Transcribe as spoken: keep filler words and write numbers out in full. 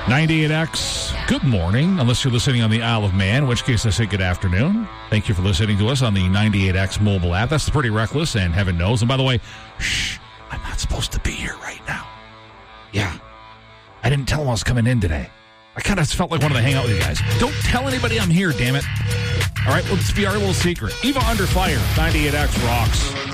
ninety-eight X, good morning, unless you're listening on the Isle of Man, in which case I say good afternoon. Thank you for listening to us on the ninety-eight X mobile app. That's Pretty Reckless, and heaven knows. And by the way, shh, I'm not supposed to be here right now. Yeah, I didn't tell them I was coming in today. I kind of felt like I wanted to hang out with you guys. Don't tell anybody I'm here, damn it. All right, let's be our little secret. Eva Under Fire, ninety-eight X rocks.